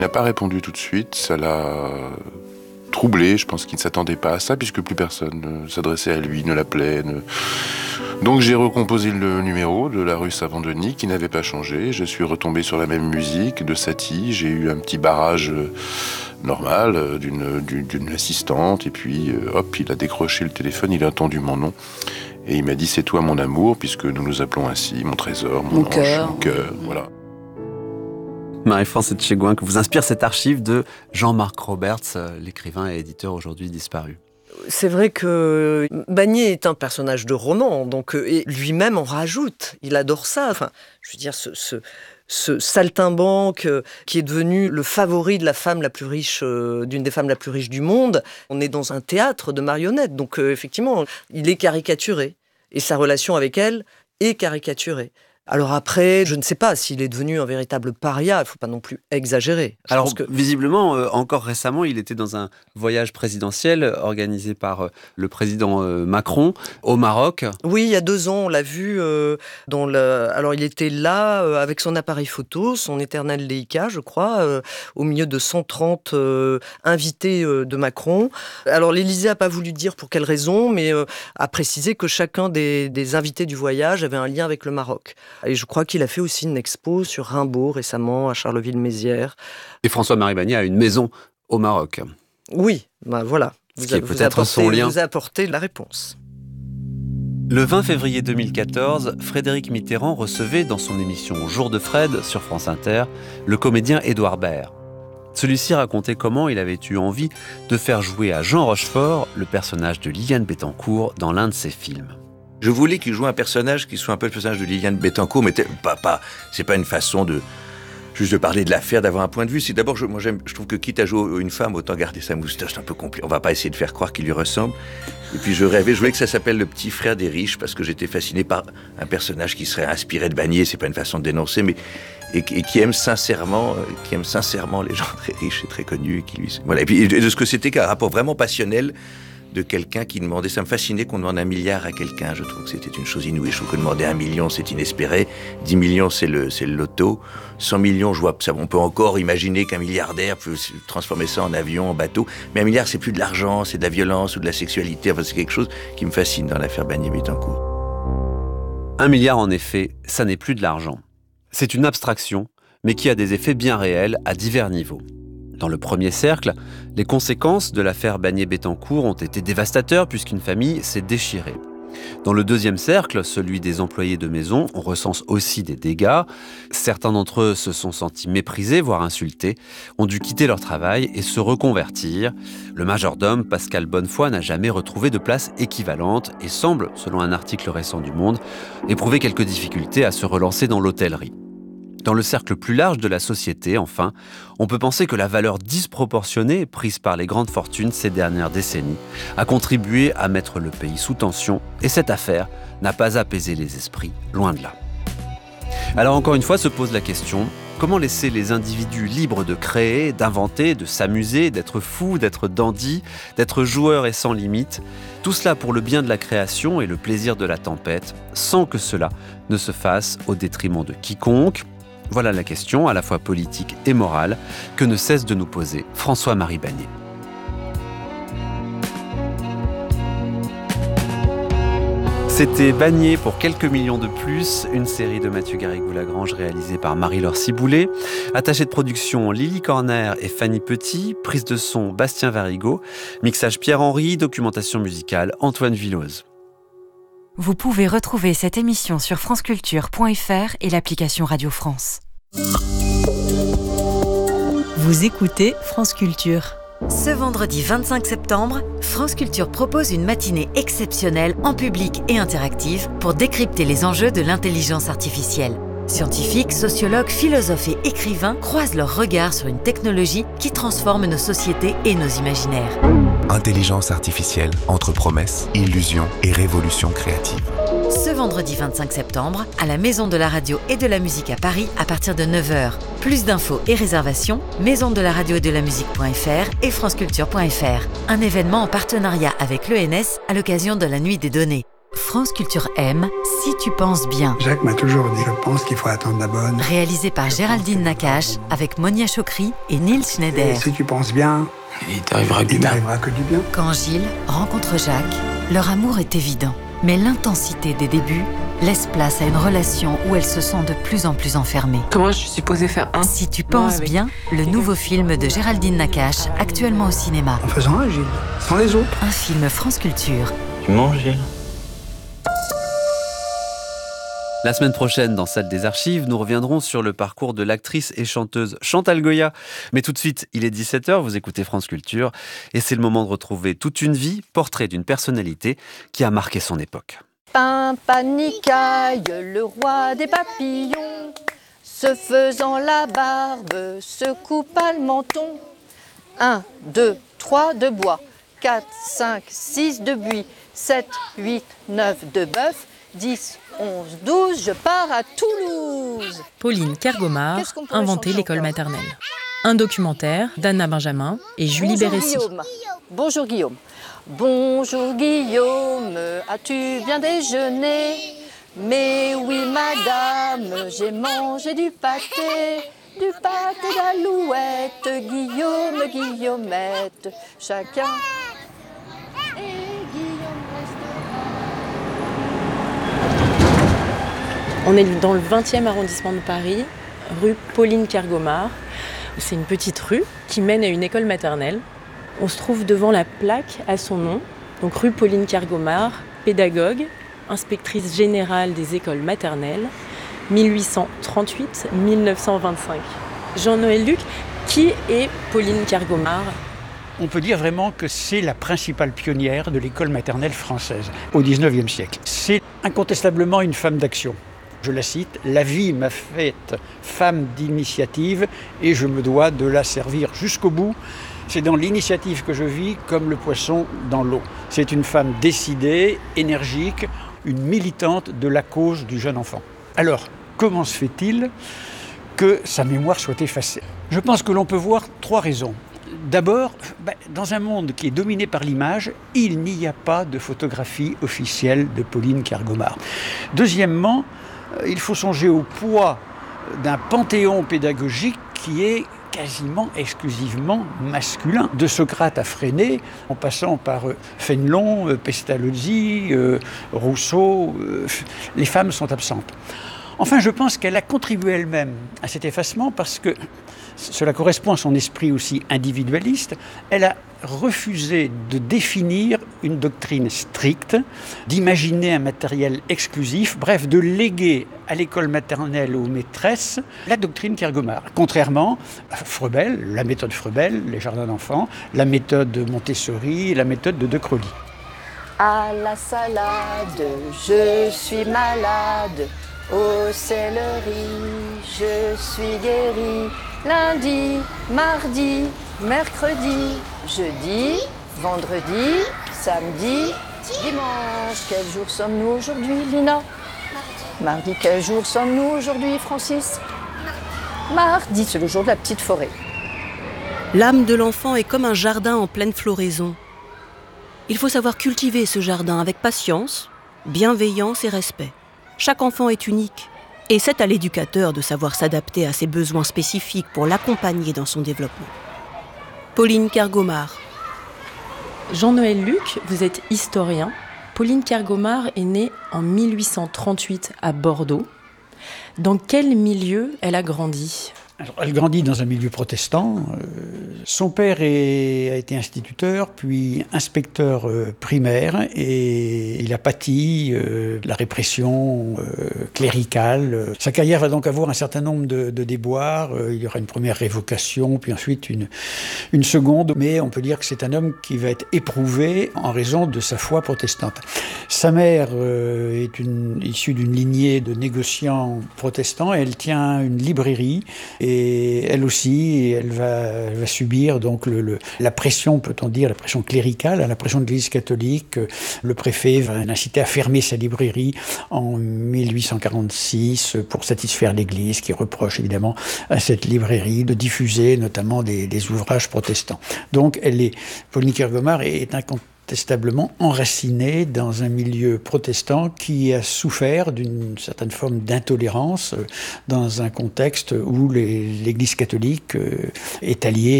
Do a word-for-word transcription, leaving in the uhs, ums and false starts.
Il n'a pas répondu tout de suite, ça l'a troublé, je pense qu'il ne s'attendait pas à ça, puisque plus personne ne s'adressait à lui, ne l'appelait. Ne... Donc j'ai recomposé le numéro de la rue Savant-Denis, qui n'avait pas changé. Je suis retombé sur la même musique de Satie, j'ai eu un petit barrage normal d'une, d'une, d'une assistante, et puis hop, il a décroché le téléphone, il a entendu mon nom, et il m'a dit « C'est toi mon amour », puisque nous nous appelons ainsi, mon trésor, mon, mon ange, cœur. Mon cœur, voilà. Marie-France Etchegouin, que vous inspire cette archive de Jean-Marc Roberts, l'écrivain et éditeur aujourd'hui disparu. C'est vrai que Bagné est un personnage de roman, donc et lui-même en rajoute. Il adore ça. Enfin, je veux dire, ce, ce, ce saltimbanque qui est devenu le favori de la femme la plus riche, euh, d'une des femmes la plus riches du monde. On est dans un théâtre de marionnettes, donc euh, effectivement, il est caricaturé. Et sa relation avec elle est caricaturée. Alors après, je ne sais pas s'il est devenu un véritable paria, il ne faut pas non plus exagérer. Je Alors que... visiblement, euh, encore récemment, il était dans un voyage présidentiel organisé par euh, le président euh, Macron au Maroc. Oui, il y a deux ans, on l'a vu. Euh, dans le... Alors il était là euh, avec son appareil photo, son éternel Leica, je crois, euh, au milieu de cent trente euh, invités euh, de Macron. Alors l'Élysée n'a pas voulu dire pour quelle raison, mais euh, a précisé que chacun des, des invités du voyage avait un lien avec le Maroc. Et je crois qu'il a fait aussi une expo sur Rimbaud récemment à Charleville-Mézières. Et François-Marie Bagné a une maison au Maroc. Oui, ben voilà. Ce vous qui est vous peut-être apportez, son lien. Vous apportez la réponse. Le vingt février deux mille quatorze, Frédéric Mitterrand recevait dans son émission Jour de Fred sur France Inter le comédien Édouard Baird. Celui-ci racontait comment il avait eu envie de faire jouer à Jean Rochefort le personnage de Liliane Bettencourt dans l'un de ses films. Je voulais qu'il joue un personnage qui soit un peu le personnage de Liliane Bettencourt, mais pas, pas, c'est pas une façon de juste de parler de l'affaire, d'avoir un point de vue. C'est d'abord, je, moi, j'aime, je trouve que quitte à jouer une femme, autant garder sa moustache, c'est un peu compliqué. On va pas essayer de faire croire qu'il lui ressemble. Et puis je rêvais, je voulais que ça s'appelle Le Petit Frère des Riches, parce que j'étais fasciné par un personnage qui serait inspiré de Bagné. C'est pas une façon de dénoncer, mais et, et qui aime sincèrement, euh, qui aime sincèrement les gens très riches et très connus, et qui lui, voilà. Et puis de ce que c'était qu'un rapport vraiment passionnel de quelqu'un qui demandait, ça me fascinait qu'on demande un milliard à quelqu'un, je trouve que c'était une chose inouïe, je trouve que demander un million c'est inespéré, dix millions c'est le, c'est le loto, cent millions je vois, ça, on peut encore imaginer qu'un milliardaire peut transformer ça en avion, en bateau, mais un milliard c'est plus de l'argent, c'est de la violence ou de la sexualité, enfin c'est quelque chose qui me fascine dans l'affaire Bagné-Bettencourt. Un milliard en effet, ça n'est plus de l'argent. C'est une abstraction, mais qui a des effets bien réels à divers niveaux. Dans le premier cercle, les conséquences de l'affaire Bagné-Bettencourt ont été dévastateurs puisqu'une famille s'est déchirée. Dans le deuxième cercle, celui des employés de maison, on recense aussi des dégâts. Certains d'entre eux se sont sentis méprisés, voire insultés, ont dû quitter leur travail et se reconvertir. Le majordome, Pascal Bonnefoy, n'a jamais retrouvé de place équivalente et semble, selon un article récent du Monde, éprouver quelques difficultés à se relancer dans l'hôtellerie. Dans le cercle plus large de la société, enfin, on peut penser que la valeur disproportionnée prise par les grandes fortunes ces dernières décennies a contribué à mettre le pays sous tension et cette affaire n'a pas apaisé les esprits, loin de là. Alors encore une fois se pose la question, comment laisser les individus libres de créer, d'inventer, de s'amuser, d'être fous, d'être dandy, d'être joueurs et sans limite, tout cela pour le bien de la création et le plaisir de la tempête, sans que cela ne se fasse au détriment de quiconque. Voilà la question, à la fois politique et morale, que ne cesse de nous poser François-Marie Bagné. C'était Bagné pour quelques millions de plus, une série de Mathieu Garrigou-Lagrange réalisée par Marie-Laure Ciboulet, attachée de production Lily Corner et Fanny Petit, prise de son Bastien Varigo, mixage Pierre-Henry, documentation musicale Antoine Villose. Vous pouvez retrouver cette émission sur franceculture point f r et l'application Radio France. Vous écoutez France Culture. Ce vendredi vingt-cinq septembre, France Culture propose une matinée exceptionnelle en public et interactive pour décrypter les enjeux de l'intelligence artificielle. Scientifiques, sociologues, philosophes et écrivains croisent leurs regards sur une technologie qui transforme nos sociétés et nos imaginaires. Intelligence artificielle entre promesses, illusions et révolution créative. Ce vendredi vingt-cinq septembre, à la Maison de la Radio et de la Musique à Paris à partir de neuf heures. Plus d'infos et réservations, maison de la radio et de la musique point f r et franceculture point f r. Un événement en partenariat avec l'E N S à l'occasion de la Nuit des données. France Culture aime Si tu penses bien. Jacques m'a toujours dit, je pense qu'il faut attendre la bonne. Réalisé par Géraldine Nakache avec Monia Chokri et Nils Schneider. Et si tu penses bien, il t'arrivera il t'arrivera que du bien. Quand Gilles rencontre Jacques, leur amour est évident. Mais l'intensité des débuts laisse place à une relation où elle se sent de plus en plus enfermée. Comment je suis supposée faire un Si tu penses avec... bien, le nouveau film de Géraldine Nakache, actuellement au cinéma. En faisant un, Gilles, sans les autres. Un film France Culture. Tu manges, Gilles ? La semaine prochaine, dans Salle des Archives, nous reviendrons sur le parcours de l'actrice et chanteuse Chantal Goya. Mais tout de suite, il est dix-sept heures, vous écoutez France Culture, et c'est le moment de retrouver Toute une vie, portrait d'une personnalité qui a marqué son époque. Pimpanicaille, le roi des papillons, se faisant la barbe, se coupa le menton. Un, deux, trois de bois, quatre, cinq, six de buis, sept, huit, neuf de bœuf, dix, onze, douze, je pars à Toulouse. Pauline Kergomar, Inventer l'école maternelle. Un documentaire d'Anna Benjamin et Julie Bonjour Bérécy. Guillaume. Bonjour Guillaume. Bonjour Guillaume, as-tu bien déjeuné ? Mais oui madame, j'ai mangé du pâté, du pâté d'alouette, Guillaume, Guillaumette, chacun... Et Guillaume restera. On est dans le vingtième arrondissement de Paris, rue Pauline Kergomar. C'est une petite rue qui mène à une école maternelle. On se trouve devant la plaque à son nom, donc rue Pauline Kergomar, pédagogue, inspectrice générale des écoles maternelles, mille huit cent trente-huit à mille neuf cent vingt-cinq. Jean-Noël Luc, qui est Pauline Kergomar ? On peut dire vraiment que c'est la principale pionnière de l'école maternelle française au dix-neuvième siècle. C'est incontestablement une femme d'action. Je la cite, « La vie m'a faite femme d'initiative et je me dois de la servir jusqu'au bout. C'est dans l'initiative que je vis comme le poisson dans l'eau. » C'est une femme décidée, énergique, une militante de la cause du jeune enfant. Alors, comment se fait-il que sa mémoire soit effacée ? Je pense que l'on peut voir trois raisons. D'abord, ben, dans un monde qui est dominé par l'image, il n'y a pas de photographie officielle de Pauline Kergomar. Deuxièmement, il faut songer au poids d'un panthéon pédagogique qui est quasiment exclusivement masculin. De Socrate à Freinet, en passant par Fénelon, Pestalozzi, Rousseau, les femmes sont absentes. Enfin, je pense qu'elle a contribué elle-même à cet effacement parce que cela correspond à son esprit aussi individualiste. Elle a refusé de définir une doctrine stricte, d'imaginer un matériel exclusif, bref, de léguer à l'école maternelle aux maîtresses la doctrine Kergomar. Contrairement à Froebel, la méthode Froebel, les jardins d'enfants, la méthode de Montessori, la méthode de De Crowley. À la salade, je suis malade. Au céleri, je suis guéri. Lundi, mardi, mercredi, jeudi, vendredi, samedi, dimanche. Quel jour sommes-nous aujourd'hui, Lina ? Mardi. Quel jour sommes-nous aujourd'hui, Francis ? Mardi, c'est le jour de la petite forêt. L'âme de l'enfant est comme un jardin en pleine floraison. Il faut savoir cultiver ce jardin avec patience, bienveillance et respect. Chaque enfant est unique et c'est à l'éducateur de savoir s'adapter à ses besoins spécifiques pour l'accompagner dans son développement. Pauline Kergomar. Jean-Noël Luc, vous êtes historien. Pauline Kergomar est née en mille huit cent trente-huit à Bordeaux. Dans quel milieu elle a grandi ? Alors, elle grandit dans un milieu protestant. Euh, son père est, a été instituteur, puis inspecteur euh, primaire, et il a pâti euh, de la répression euh, cléricale. Sa carrière va donc avoir un certain nombre de, de déboires. Euh, il y aura une première révocation, puis ensuite une, une seconde. Mais on peut dire que c'est un homme qui va être éprouvé en raison de sa foi protestante. Sa mère euh, est une, issue d'une lignée de négociants protestants. Elle tient une librairie. Et Et elle aussi, elle va, elle va subir donc le, le, la pression, peut-on dire, la pression cléricale, la pression de l'Église catholique. Le préfet va l'inciter à fermer sa librairie en mille huit cent quarante-six pour satisfaire l'Église, qui reproche évidemment à cette librairie de diffuser notamment des, des ouvrages protestants. Donc, elle est, Pauline Kergomar est incontestable incontestablement enracinée dans un milieu protestant qui a souffert d'une certaine forme d'intolérance dans un contexte où les, l'Église catholique est alliée